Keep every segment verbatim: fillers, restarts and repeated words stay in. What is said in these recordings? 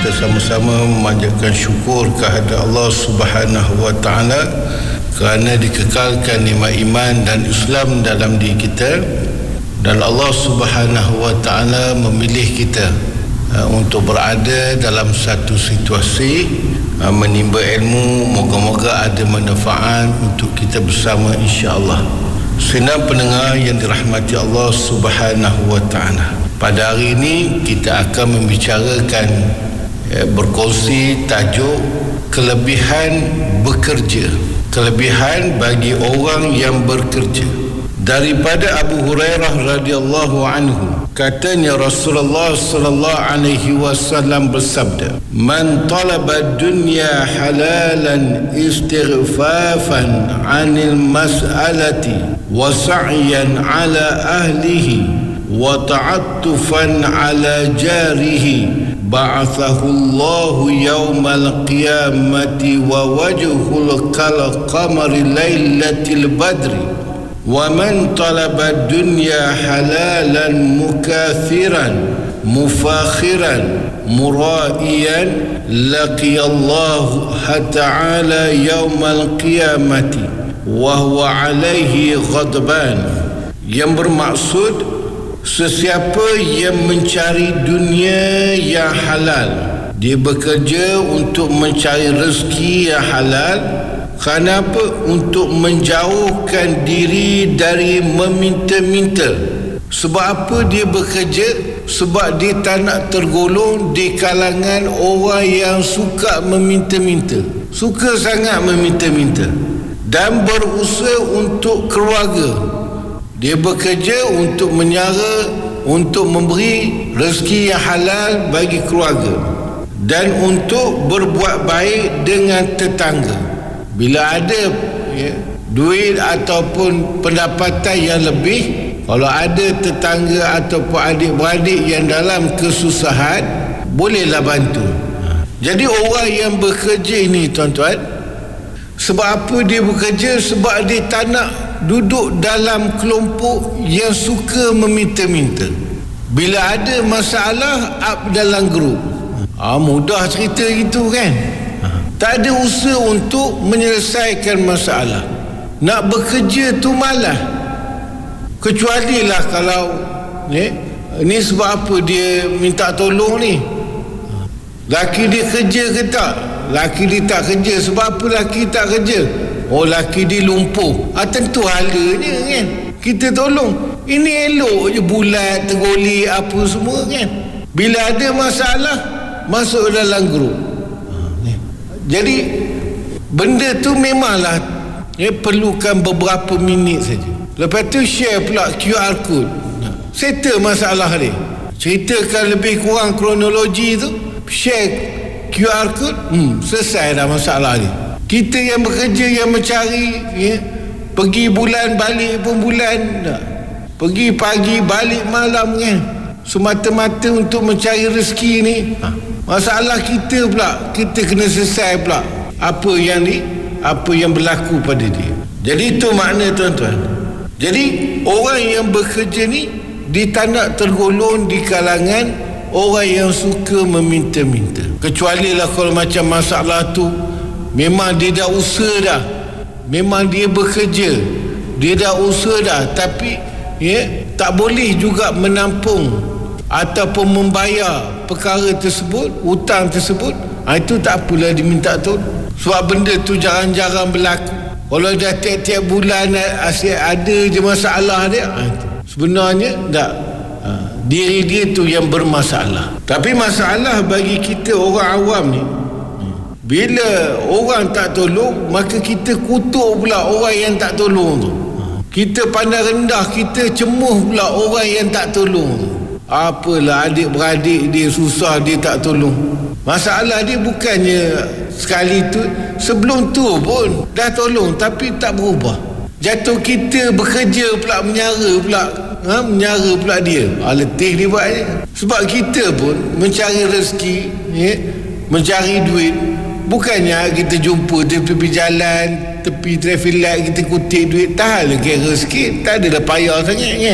kita sama-sama memanjatkan syukur kehadrat Allah Subhanahu wa taala kerana dikekalkan nikmat iman dan Islam dalam diri kita, dan Allah Subhanahu wa taala memilih kita uh, untuk berada dalam satu situasi uh, menimba ilmu. Moga-moga ada manfaat untuk kita bersama, insya-Allah. Senang pendengar yang dirahmati Allah Subhanahu wa taala, pada hari ini kita akan membicarakan eh, berkongsi tajuk kelebihan bekerja, kelebihan bagi orang yang bekerja. Daripada Abu Hurairah radhiyallahu anhu, katanya Rasulullah sallallahu alaihi wasallam bersabda, "Man talaba dunya halalan istighfafan 'anil mas'alati wa sa'yan 'ala ahlihi wa ta'attufan 'ala jarihi ba'athahu Allahu yawmal qiyamati wa wajhul kal qamari lailatil badri. وَمَنْ طَلَبَ الدُّنْيَا حَلَالًا مُكَاثِرًا مُفَاخِرًا مُرَائِيًا لَقِيَ اللَّهُ تَعَالَى يَوْمَ الْقِيَامَةِ وَهُوَ عَلَيْهِ غَضْبَانٌ. Yang bermaksud, sesiapa yang mencari dunia yang halal, dia bekerja untuk mencari rezeki yang halal. Kenapa? Untuk menjauhkan diri dari meminta-minta. Sebab apa dia bekerja? Sebab dia tak nak tergolong di kalangan orang yang suka meminta-minta, suka sangat meminta-minta, dan berusaha untuk keluarga. Dia bekerja untuk menyara, untuk memberi rezeki yang halal bagi keluarga, dan untuk berbuat baik dengan tetangga. Bila ada ya, duit ataupun pendapatan yang lebih, kalau ada tetangga ataupun adik-beradik yang dalam kesusahan, bolehlah bantu. Jadi orang yang bekerja ini, tuan-tuan, sebab apa dia bekerja? Sebab dia tak nak duduk dalam kelompok yang suka meminta-minta. Bila ada masalah, up dalam grup. Ah, mudah cerita gitu kan. Tak ada usaha untuk menyelesaikan masalah. Nak bekerja tu malah. Kecualilah kalau ni, ni sebab apa dia minta tolong ni? Laki dia kerja ke tak? Laki dia tak kerja. Sebab apa laki tak kerja? Oh, laki dia lumpuh. Ah, tentu halanya kan, kita tolong. Ini elok je bulat, tergolek apa semua kan. Bila ada masalah, masuk dalam grup. Jadi benda tu memanglah ya, perlukan beberapa minit saja. Lepas tu share pula Q R code, settle masalah dia. Ceritakan lebih kurang kronologi tu, share Q R code, hmm, selesai dah masalah dia. Kita yang bekerja, yang mencari ya, pergi bulan balik pun bulan tak. Pergi pagi balik malam kan, semata-mata untuk mencari rezeki ni. ha. Masalah kita pula, kita kena selesai pula apa yang ni, apa yang berlaku pada dia. Jadi itu makna, tuan-tuan. Jadi orang yang bekerja ni, dia tak nak tergolong di kalangan orang yang suka meminta-minta. Kecualilah kalau macam masalah tu memang dia dah usaha dah, memang dia bekerja, dia dah usaha dah, tapi ya, tak boleh juga menampung ataupun membayar perkara tersebut, hutang tersebut. Ha, itu tak apalah diminta tolong. Sebab benda tu jarang-jarang berlaku. Kalau dah tiap-tiap bulan asyik ada je masalah dia, ha, sebenarnya tak, ha, diri dia tu yang bermasalah. Tapi masalah bagi kita orang awam ni, bila orang tak tolong, maka kita kutuk pula orang yang tak tolong tu. Kita pandang rendah, kita cemuh pula orang yang tak tolong tu. Apalah, adik-beradik dia susah, dia tak tolong. Masalah dia bukannya sekali tu, sebelum tu pun dah tolong tapi tak berubah. Jatuh kita bekerja pula, menyara pula, ha? menyara pula dia. Ha, letih dia buatnya. Sebab kita pun mencari rezeki, ya? mencari duit. Bukannya kita jumpa tepi jalan, tepi traffic light, kita kutip duit, tak lah kira sikit, tak adalah payah sangat kan.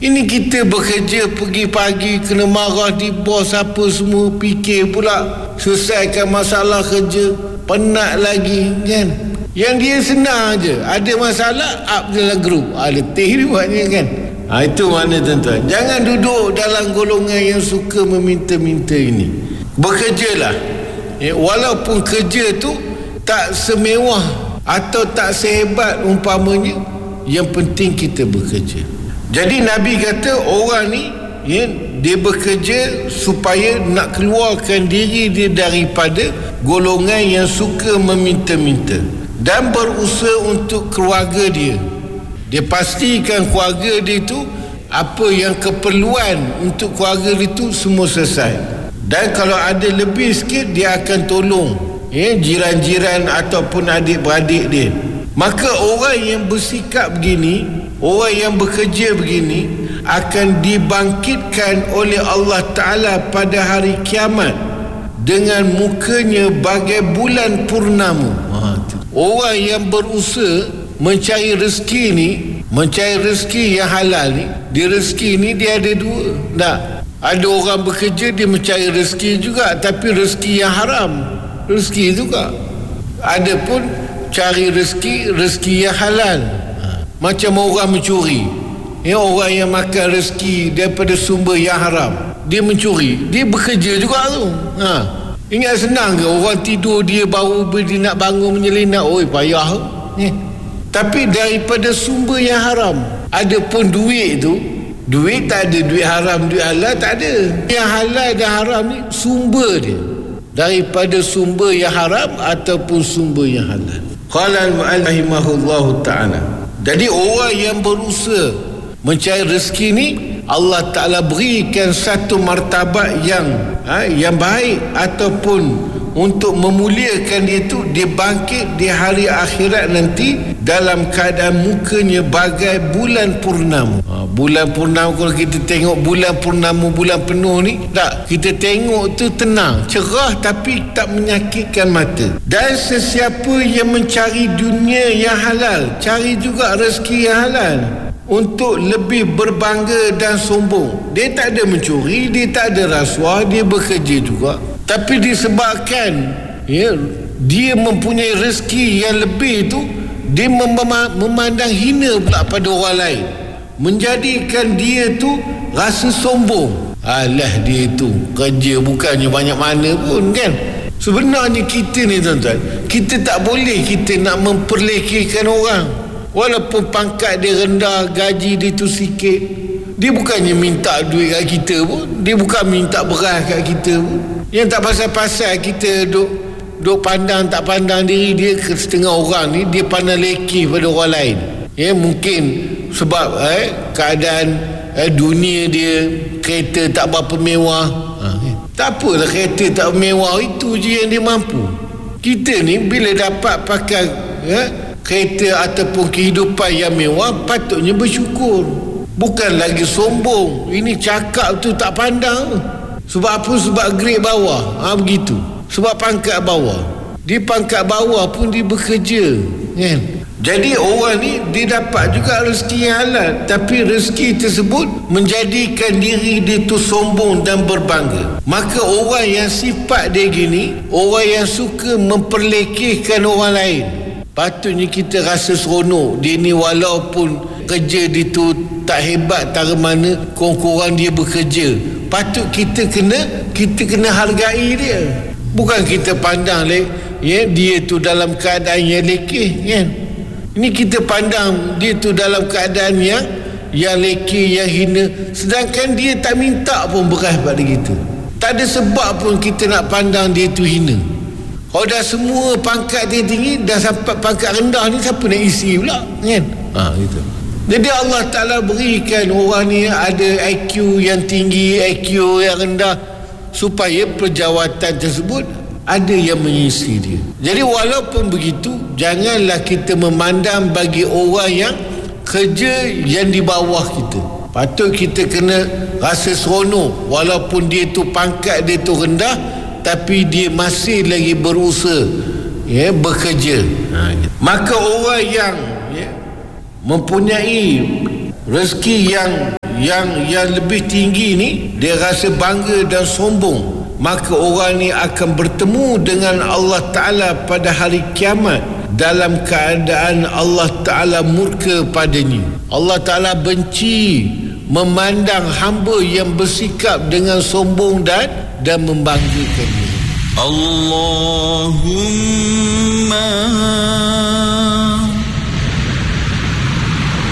Ini kita bekerja pergi pagi, kena marah di bos apa semua, fikir pula selesaikan masalah kerja, penat lagi kan. Yang dia senang je, ada masalah up dalam grup, ah, letih dia buatnya kan. Ha, itu mana tuan-tuan. Jangan duduk dalam golongan yang suka meminta-minta ini. Bekerjalah, ya, walaupun kerja tu tak semewah atau tak sehebat umpamanya, yang penting kita bekerja. Jadi Nabi kata orang ni, ya, dia bekerja supaya nak keluarkan diri dia daripada golongan yang suka meminta-minta dan berusaha untuk keluarga dia. Dia pastikan keluarga dia itu, apa yang keperluan untuk keluarga dia itu semua selesai. Dan kalau ada lebih sikit, dia akan tolong, ya, jiran-jiran ataupun adik-beradik dia. Maka orang yang bersikap begini, orang yang bekerja begini, akan dibangkitkan oleh Allah Ta'ala pada hari kiamat dengan mukanya bagai bulan purnama. Ha, orang yang berusaha mencari rezeki ni, mencari rezeki yang halal ni, dia rezeki ni dia ada dua. Tak, ada orang bekerja dia mencari rezeki juga, tapi rezeki yang haram, rezeki juga. Ada pun cari rezeki rezeki yang halal, ha, macam orang mencuri, ya, orang yang makan rezeki daripada sumber yang haram, dia mencuri, dia bekerja juga tu. Ha, ingat senang ke orang tidur dia baru dia nak bangun menyelinap, oi payah ni. Tapi daripada sumber yang haram. Ada pun duit tu, duit tak ada, duit haram, duit halal tak ada. Yang halal dan haram ni sumber dia daripada sumber yang haram ataupun sumber yang halal. Qala al-mu'allif rahimahullahu ta'ala. Jadi orang yang berusaha mencari rezeki ni, Allah Ta'ala berikan satu martabat yang ha, yang baik, ataupun untuk memuliakan dia tu, dia bangkit di hari akhirat nanti dalam keadaan mukanya bagai bulan purnama. Ha, bulan purnama, kalau kita tengok bulan purnama, bulan penuh ni, tak, kita tengok tu tenang, cerah, tapi tak menyakitkan mata. Dan sesiapa yang mencari dunia yang halal, cari juga rezeki yang halal untuk lebih berbangga dan sombong. Dia tak ada mencuri, dia tak ada rasuah, dia bekerja juga. Tapi disebabkan, ya, dia mempunyai rezeki yang lebih tu, dia mem- memandang hina pula pada orang lain, menjadikan dia tu rasa sombong. Alah, dia tu kerja bukannya banyak mana pun kan. Sebenarnya kita ni tuan-tuan, kita tak boleh kita nak memperlekehkan orang. Walaupun pangkat dia rendah, gaji dia tu sikit, dia bukannya minta duit kat kita pun, dia bukan minta beras kat kita pun. Yang tak pasal-pasal kita duk duk pandang tak pandang diri dia ke setengah orang ni, dia pandang lekeh pada orang lain. Ya, mungkin sebab eh, keadaan eh, dunia dia, kereta tak berapa mewah. Ha, eh. Tak apalah kereta tak mewah, itu je yang dia mampu. Kita ni bila dapat pakai eh, kereta ataupun kehidupan yang mewah, patutnya bersyukur, bukan lagi sombong. Ini cakap tu tak pandang. Sebab apa? Sebab grade bawah, ha, begitu. Sebab pangkat bawah. Di pangkat bawah pun dia bekerja, kan? Jadi orang ni dia dapat juga rezeki yang halal, tapi rezeki tersebut menjadikan diri dia tu sombong dan berbangga. Maka orang yang sifat dia gini, orang yang suka memperlekehkan orang lain, patutnya kita rasa seronok. Dia ni walaupun kerja dia tu tak hebat tara mana, kurang-kurang dia bekerja, patut kita kena kita kena hargai dia. Bukan kita pandang le, ya, dia tu dalam keadaan yang lekeh, kan? Ini kita pandang dia tu dalam keadaan yang yang lekeh, yang hina, sedangkan dia tak minta pun beras pada kita. Tak ada sebab pun kita nak pandang dia tu hina. Kalau dah semua pangkat dia tinggi, dah sampai pangkat rendah ni, siapa nak isi pula, kan? Ha, gitu. Jadi Allah Ta'ala berikan orang ni ada I Q yang tinggi, I Q yang rendah, supaya perjawatan tersebut ada yang mengisi dia. Jadi walaupun begitu, janganlah kita memandang bagi orang yang kerja yang di bawah kita. Patut kita kena rasa seronok, walaupun dia tu pangkat dia tu rendah, tapi dia masih lagi berusaha, ya, bekerja. Ha, gitu. Maka orang yang, ya, mempunyai rezeki yang yang yang lebih tinggi ni, dia rasa bangga dan sombong, maka orang ni akan bertemu dengan Allah Ta'ala pada hari kiamat dalam keadaan Allah Ta'ala murka padanya. Allah Ta'ala benci memandang hamba yang bersikap dengan sombong dan dan membanggakan diri. Allah